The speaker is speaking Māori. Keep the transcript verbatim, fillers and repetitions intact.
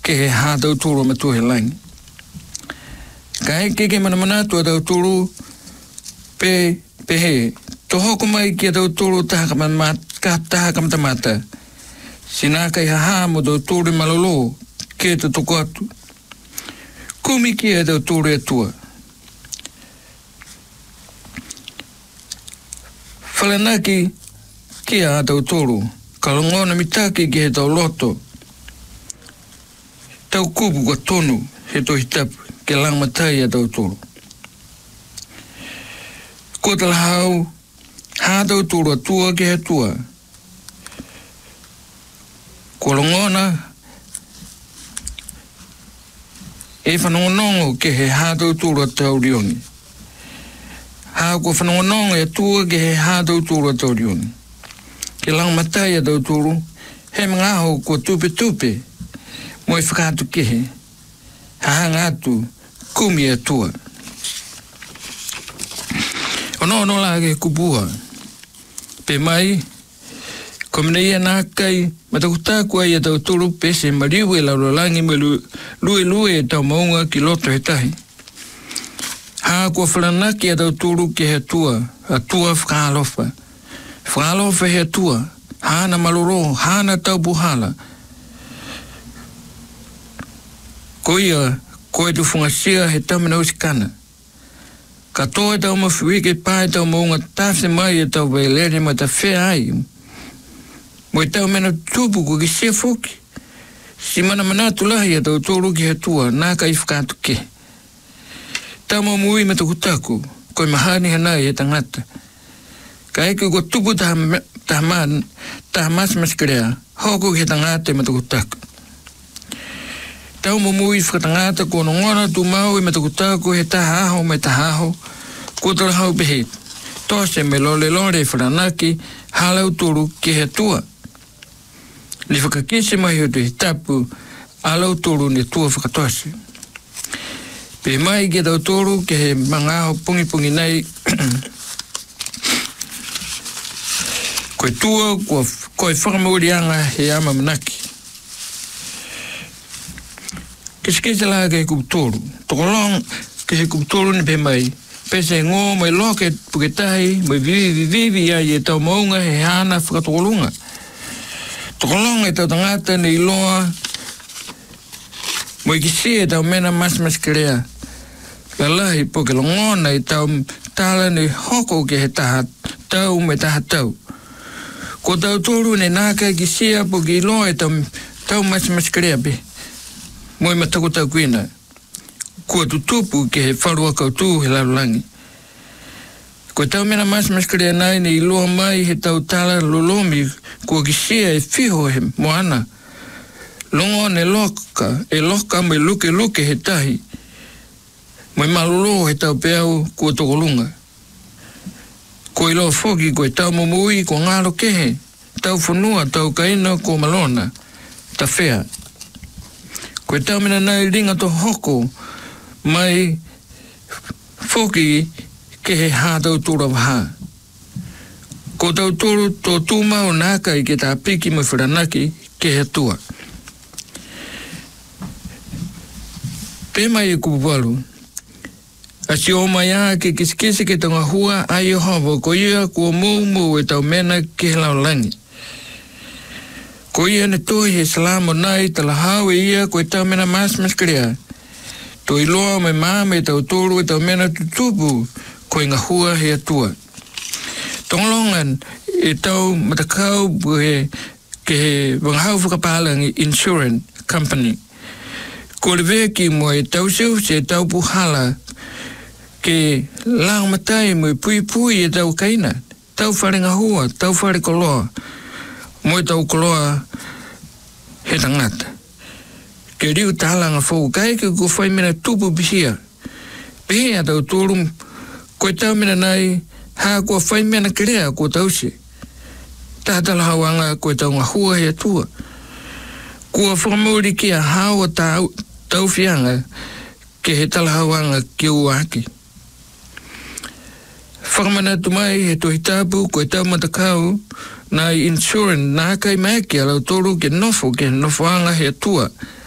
ke he hātau tūro ma tuhe langi. Ka he ke ke mana mana tua tau tūro pe, pe he, to hoko mai ki a tau tūro taha ka mata, ka taha ka mata mata. Sina kai haha mo tau tūro malolo ke te toko atu. Kumi ki a tau tūro e tua. Whalanaki ki a tau tūro, ka longona mitaki ki he tau loto. Tau kupu ka tonu he tohi tapu ke lang matai a tau tūro. Ko tala hau, hā tau tūro a tua ke he tua. Ko longona, e whanongonongo ke he hā tau tūro a tau riongi. Hā ko whanongonongo e tua ke he hā tau tūro a tau riongi. Ke lang matai a tau tūro, he mga aho ko tupe tupe, mo e whakatu kehe, hahanga atu, kumi a tua. Ono ono la ke kupua, pe mai, ko mina ia nā kai, matakutāku ai a tau tūro pese mariu e laurolangi me lue lue e tau maunga ki loto he tahi. Hā kua wharanaki a tau tūro ke he tua, a tua whakalofa. Whakalofa he tua, hāna maloro, hāna tau puhala. Ko ia, ko e tu whangasia he tamina usikana. Ka toa tau mawhiwike pae tau maunga tawse mai e tau wailere ma ta whea ai. Mo e tau mena tupu ko ki se foki. Si mana manatu lahi a tau tōru ki he tua, nā ka i whakatu ke. Tau mau mui me taku taku, ko i mahani hanai e tangata. Ka eke ko tupu taha man, taha masmaskarea, hoko ki he tangata e me taku taku. Tau mau mui whakatangata ko nongona tu mau e me taku taku he taha aho me taha aho, ko tala hau pehe. Tose me lole lore whananaki, halau tōru ki he tua. Li whakakise mai o te tapu, alau tōru ne tua whakatose. Pe mai ke tau tōru ke he mangaho pungi pungi nei, koe tua, koe whakamaurianga he ama manaki. Kese kese la ke he kuputōru, toko long ke he kuputōru ni pe mai, pese ngō mai loke puketahi, mai vivi vivi ai e tau maunga he hana whakatokolunga. Tokolong e tau tangata ni iloa, mo i kisi e tau mena masmaskarea. Ka lahi po ke longona e tau tala ni hoko ke he taha tau me taha tau. Ko tau tōru ne nāka i kisi a po ke iloa e tau, tau masmaskarea pe. Mo i matako tau kuina. Kua tutupu ke he wharua kautu he larulangi. Ko tau mena masmaskarea nai ni iloa mai he tau tala lolomi kua kisia e whiho he moana. Longo ne loka, e loka me luke luke he tahi. Mai malolo he tau peau kua tokolunga. Ko ilo foki ko e tau momui ko ngaro kehe, tau whanua, tau kaina ko malona, ta whea. Ko e tau mena nai ringa to hoko, mai foki ke he hātau tūra waha. Ko tau tūru tō tūmau nākai ke tā piki mo wharanaki ke he tua. Pe mai e kupualu. A si o mai a ke kisikisi ke tonga hua ai o hawa ko ia kua mou mou e tau mena ke he laulangi. Ko ia ne toi he salamo nai tala hau e ia ko e tau mena masmaskarea. To iloa mai māme tau tōru e tau mena tutupu ko inga hua he atua. Tonglongan e tau matakau he ke he wanghau whakapalangi insurance company. Ko le veki mo e tau siu se tau puhala ke lang matai mo e pui pui e tau kaina. Tau wharenga hua, tau whare koloa. Mo e tau koloa he tangata. Ke riu tahalanga whau kai ke ko whai mena tupu bihia. Bihia tau tōrum ko e tau mena nai hā kua whai mena kerea ko tau se. Tātala hawanga ko e tau ngā hua he atua. Kua whakamouri ki a hawa tau, tau whianga ke he tala hawanga ki uaki. Whakamana tu mai he tohi tāpu ko e tau matakau nai insurance nā kai mai ki alau tōru ke nofo ke nofoanga he atua.